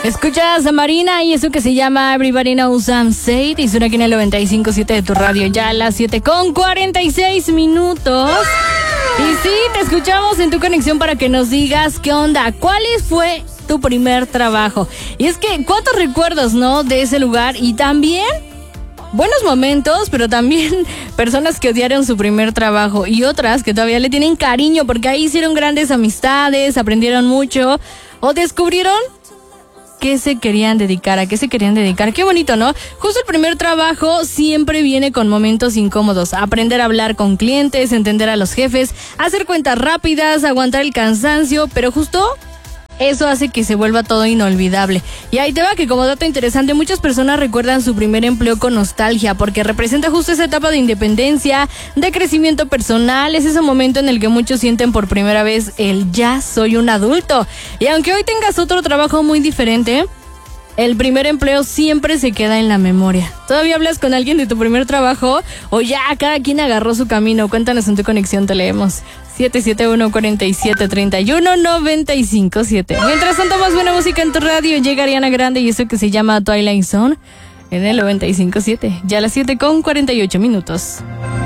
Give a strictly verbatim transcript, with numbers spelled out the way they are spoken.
Escuchas a Marina y eso que se llama Everybody Knows I'm Said y suena aquí en el noventa y cinco punto siete de tu radio, ya a las siete con cuarenta y seis minutos. Y sí, te escuchamos en tu conexión para que nos digas qué onda, cuál fue tu primer trabajo. Y es que, ¿cuántos recuerdos, no, de ese lugar? Y también buenos momentos, pero también personas que odiaron su primer trabajo y otras que todavía le tienen cariño porque ahí hicieron grandes amistades, aprendieron mucho o descubrieron qué se querían dedicar, a qué se querían dedicar. Qué bonito, ¿no? Justo el primer trabajo siempre viene con momentos incómodos. Aprender a hablar con clientes, entender a los jefes, hacer cuentas rápidas, aguantar el cansancio, pero justo eso hace que se vuelva todo inolvidable. Y ahí te va que, como dato interesante, muchas personas recuerdan su primer empleo con nostalgia porque representa justo esa etapa de independencia, de crecimiento personal. Es ese momento en el que muchos sienten por primera vez el ya soy un adulto. Y aunque hoy tengas otro trabajo muy diferente, el primer empleo siempre se queda en la memoria. ¿Todavía hablas con alguien de tu primer trabajo? ¿O ya cada quien agarró su camino? Cuéntanos en tu conexión, te leemos. siete siete uno, cuatro siete, tres uno, nueve cinco siete. Mientras tanto, más buena música en tu radio. Llega Ariana Grande y eso que se llama Twilight Zone en el noventa y cinco punto siete. Ya a las siete con cuarenta y ocho minutos.